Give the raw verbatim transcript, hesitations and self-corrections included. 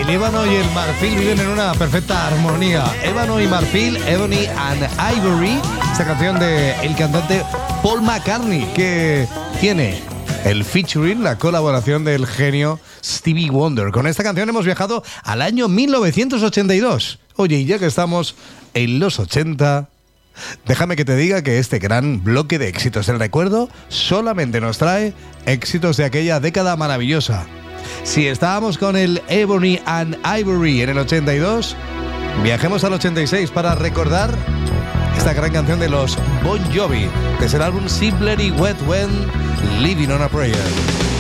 El ébano y el marfil viven en una perfecta armonía. Ébano y marfil, Ebony and Ivory. Esta canción de el cantante Paul McCartney, que tiene el featuring, la colaboración del genio Stevie Wonder. Con esta canción hemos viajado al año mil novecientos ochenta y dos. Oye, y ya que estamos en los ochenta, déjame que te diga que este gran bloque de éxitos del recuerdo solamente nos trae éxitos de aquella década maravillosa. Si estábamos con el Ebony and Ivory en el ochenta y dos, viajemos al ochenta y seis para recordar esta gran canción de los Bon Jovi, desde el álbum Simpler y Wet When, Living on a Prayer.